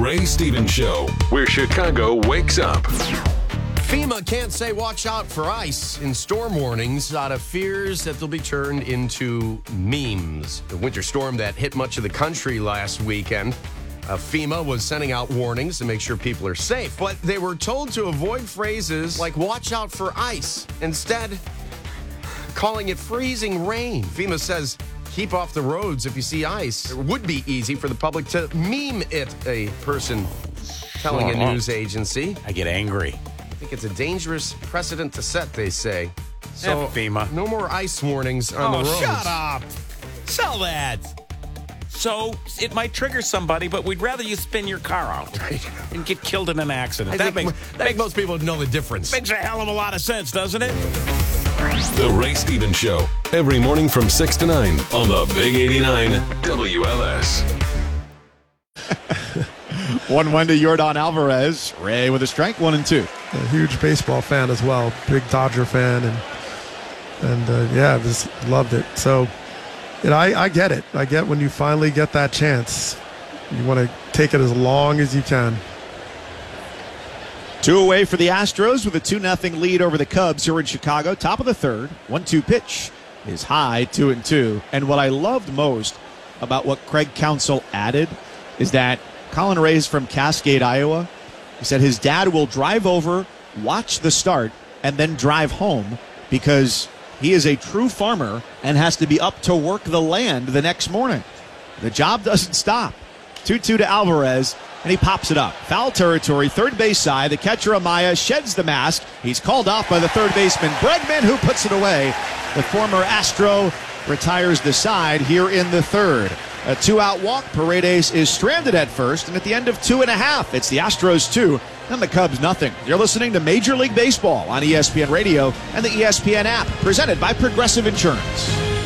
Ray Stevens Show, where Chicago wakes up. FEMA can't say watch out for ice in storm warnings out of fears that they'll be turned into memes. The winter storm that hit much of the country last weekend, FEMA was sending out warnings to make sure people are safe, but they were told to avoid phrases like watch out for ice, instead calling it freezing rain. FEMA says keep off the roads if you see ice. It would be easy for the public to meme it, a person telling a news agency. I get angry. I think it's a dangerous precedent to set, they say. So, FEMA. No more ice warnings on the roads. Shut up. Sell that. So, it might trigger somebody, but we'd rather you spin your car out and get killed in an accident. I think most people know the difference. Makes a hell of a lot of sense, doesn't it? The Ray Stevens Show, every morning from 6 to 9 on the Big 89 WLS. 1-1 to Yordan Alvarez. Ray with a strike, 1-2. A huge baseball fan as well, big Dodger fan, and just loved it. So, I get it. I get when you finally get that chance, you want to take it as long as you can. 2 away for the Astros with a 2-0 lead over the Cubs here in Chicago. Top of the third, 1-2 pitch is high, 2-2. And what I loved most about what Craig Counsell added is that Colin Ray's from Cascade, Iowa. He said his dad will drive over, watch the start, and then drive home because he is a true farmer and has to be up to work the land the next morning. The job doesn't stop. 2-2 to Alvarez, and he pops it up. Foul territory, third base side. The catcher Amaya sheds the mask. He's called off by the third baseman Bregman, who puts it away. The former Astro retires the side here in the third. A 2-out walk. Paredes is stranded at first, and at the end of 2.5, it's the Astros 2 and the Cubs nothing. You're listening to Major League Baseball on ESPN Radio and the ESPN app, presented by Progressive Insurance.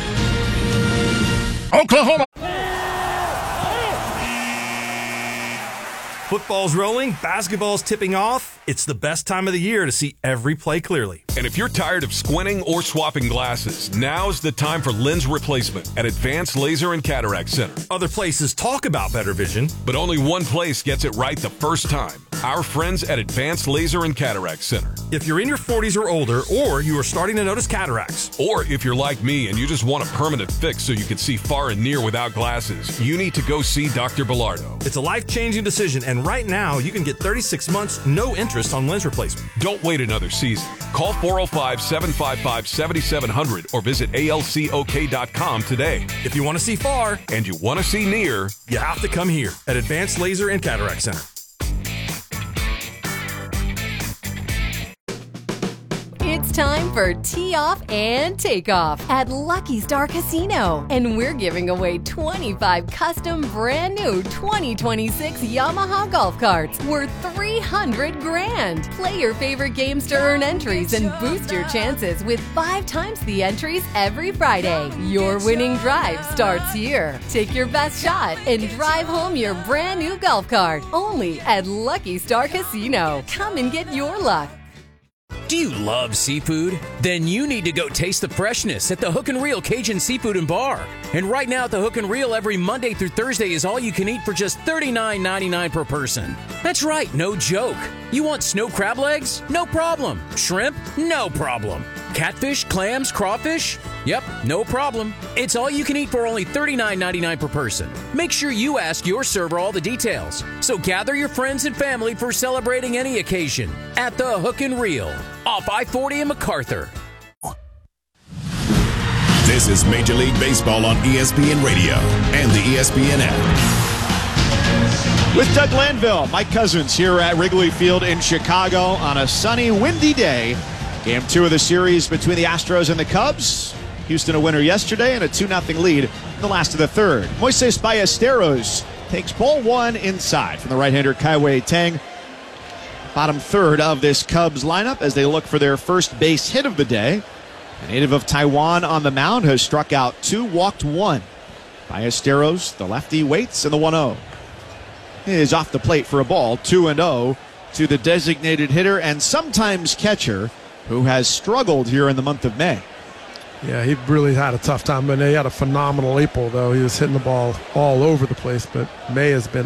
Oklahoma. Football's rolling, basketball's tipping off. It's the best time of the year to see every play clearly. And if you're tired of squinting or swapping glasses, now's the time for lens replacement at Advanced Laser and Cataract Center. Other places talk about better vision, but only one place gets it right the first time. Our friends at Advanced Laser and Cataract Center. If you're in your 40s or older, or you are starting to notice cataracts, or if you're like me and you just want a permanent fix so you can see far and near without glasses, you need to go see Dr. Bilardo. It's a life-changing decision, and right now you can get 36 months, no interest on lens replacement. Don't wait another season. Call 405-755-7700 or visit alcok.com today. If you want to see far and you want to see near, you have to come here at Advanced Laser and Cataract Center. It's time for Tee Off and Takeoff at Lucky Star Casino. And we're giving away 25 custom brand new 2026 Yamaha golf carts worth $300,000. Play your favorite games to earn entries and boost your chances with 5 times the entries every Friday. Your winning drive starts here. Take your best shot and drive home your brand new golf cart. Only at Lucky Star Casino. Come and get your luck. Do you love seafood? Then you need to go taste the freshness at the Hook and Reel Cajun Seafood and Bar. And right now at the Hook and Reel, every Monday through Thursday is all you can eat for just $39.99 per person. That's right, no joke. You want snow crab legs? No problem. Shrimp? No problem. Catfish, clams, crawfish? Yep, no problem. It's all you can eat for only $39.99 per person. Make sure you ask your server all the details. So gather your friends and family for celebrating any occasion at the Hook and Reel off I-40 in MacArthur. This is Major League Baseball on ESPN Radio and the ESPN app. With Doug Landville, Mike Cousins here at Wrigley Field in Chicago on a sunny, windy day. Game 2 of the series between the Astros and the Cubs. Houston a winner yesterday and a 2-0 lead in the last of the third. Moises Ballesteros takes ball 1 inside from the right-hander Kai-Wei Tang. Bottom third of this Cubs lineup as they look for their first base hit of the day. A native of Taiwan on the mound has struck out 2, walked 1. Ballesteros, the lefty, waits in the 1-0. He is off the plate for a ball, 2-0 to the designated hitter and sometimes catcher who has struggled here in the month of May. Yeah, he really had a tough time. But he had a phenomenal April, though. He was hitting the ball all over the place, but May has been